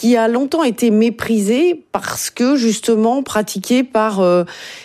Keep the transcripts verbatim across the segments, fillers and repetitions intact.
qui a longtemps été méprisée parce que justement pratiquée par euh,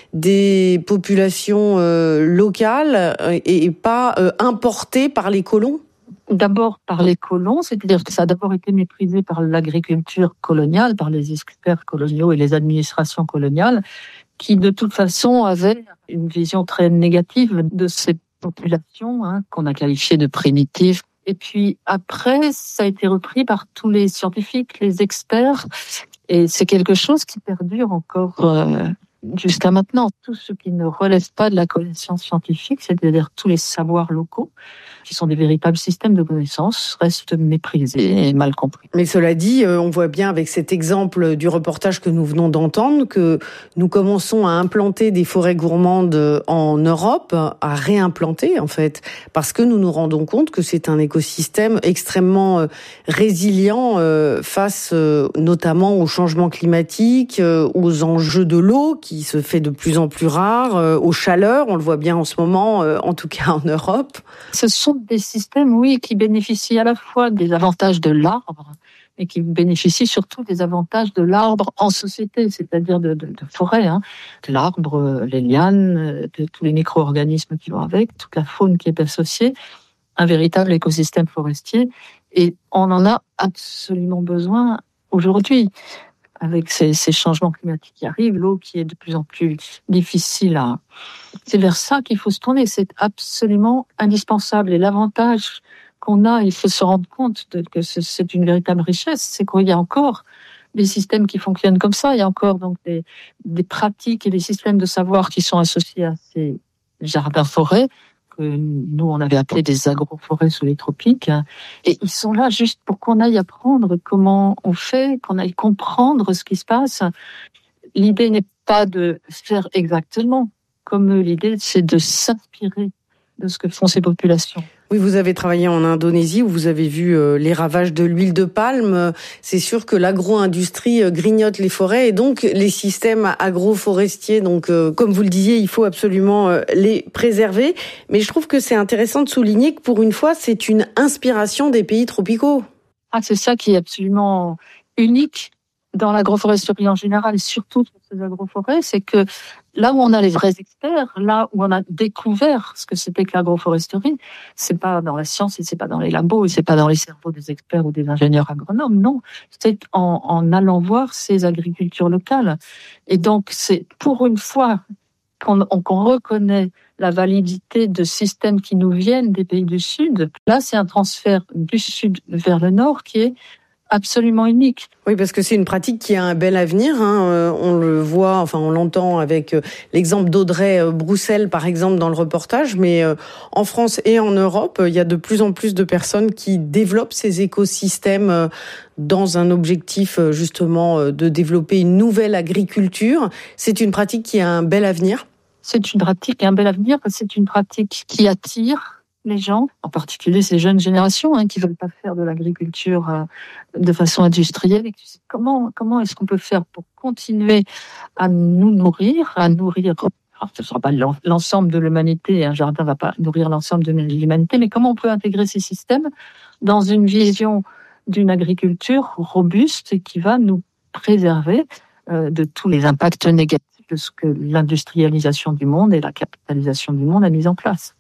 des populations euh, locales et, et pas euh, importée par les colons. D'abord par les colons, c'est-à-dire que ça a d'abord été méprisé par l'agriculture coloniale, par les experts coloniaux et les administrations coloniales, qui de toute façon avaient une vision très négative de ces populations, hein, qu'on a qualifiées de primitives. Et puis après, ça a été repris par tous les scientifiques, les experts, et c'est quelque chose qui perdure encore euh, jusqu'à maintenant. Tout ce qui ne relève pas de la connaissance scientifique, c'est-à-dire tous les savoirs locaux, qui sont des véritables systèmes de connaissances, restent méprisés et mal compris. Mais cela dit, on voit bien avec cet exemple du reportage que nous venons d'entendre que nous commençons à implanter des forêts gourmandes en Europe, à réimplanter en fait, parce que nous nous rendons compte que c'est un écosystème extrêmement résilient face notamment au changement climatique, aux enjeux de l'eau qui se fait de plus en plus rare, aux chaleurs, on le voit bien en ce moment, en tout cas en Europe. Ce sont des systèmes, oui, qui bénéficient à la fois des avantages de l'arbre, mais qui bénéficient surtout des avantages de l'arbre en société, c'est-à-dire de, de, de forêt, hein. De l'arbre, les lianes, de tous les micro-organismes qui vont avec, toute la faune qui est associée, un véritable écosystème forestier. Et on en a absolument besoin aujourd'hui. Avec ces, ces changements climatiques qui arrivent, l'eau qui est de plus en plus difficile à... C'est vers ça qu'il faut se tourner, c'est absolument indispensable. Et l'avantage qu'on a, il faut se rendre compte de, que c'est une véritable richesse, c'est qu'il y a encore des systèmes qui fonctionnent comme ça, il y a encore donc des, des pratiques et des systèmes de savoir qui sont associés à ces jardins-forêts, que nous, on avait appelé des agroforêts sous les tropiques. Et ils sont là juste pour qu'on aille apprendre comment on fait, qu'on aille comprendre ce qui se passe. L'idée n'est pas de faire exactement comme eux. L'idée, c'est de s'inspirer de ce que font ces populations. Oui, vous avez travaillé en Indonésie où vous avez vu euh, les ravages de l'huile de palme. C'est sûr que l'agro-industrie euh, grignote les forêts et donc les systèmes agroforestiers. Donc, euh, comme vous le disiez, il faut absolument euh, les préserver. Mais je trouve que c'est intéressant de souligner que pour une fois, c'est une inspiration des pays tropicaux. Ah, c'est ça qui est absolument unique dans l'agroforesterie en général et surtout sur ces agroforêts, c'est que là où on a les vrais experts, là où on a découvert ce que c'était que l'agroforesterie, c'est pas dans la science et c'est pas dans les labos et c'est pas dans les cerveaux des experts ou des ingénieurs agronomes, non. C'est en, en allant voir ces agricultures locales. Et donc, c'est pour une fois qu'on, qu'on reconnaît la validité de systèmes qui nous viennent des pays du Sud. Là, c'est un transfert du Sud vers le Nord qui est absolument unique. Oui, parce que c'est une pratique qui a un bel avenir. Hein. Euh, on le voit, enfin on l'entend avec euh, l'exemple d'Audrey euh, Broussel, par exemple, dans le reportage. Mais euh, en France et en Europe, euh, il y a de plus en plus de personnes qui développent ces écosystèmes euh, dans un objectif euh, justement euh, de développer une nouvelle agriculture. C'est une pratique qui a un bel avenir. C'est une pratique qui a un bel avenir. C'est une pratique qui attire les gens, en particulier ces jeunes générations hein, qui veulent pas faire de l'agriculture euh, de façon industrielle. Et comment comment est-ce qu'on peut faire pour continuer à nous nourrir, à nourrir, alors, ce ne sera pas l'ensemble de l'humanité, un jardin ne va pas nourrir l'ensemble de l'humanité, mais comment on peut intégrer ces systèmes dans une vision d'une agriculture robuste et qui va nous préserver euh, de tous les impacts négatifs de ce que l'industrialisation du monde et la capitalisation du monde a mis en place.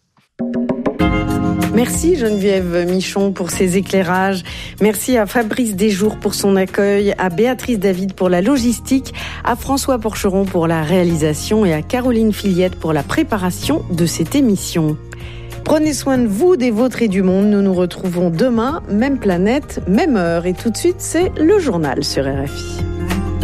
Merci Geneviève Michon pour ces éclairages. Merci à Fabrice Desjours pour son accueil, à Béatrice David pour la logistique, à François Porcheron pour la réalisation et à Caroline Filiette pour la préparation de cette émission. Prenez soin de vous, des vôtres et du monde. Nous nous retrouvons demain, même planète, même heure. Et tout de suite, c'est le journal sur R F I.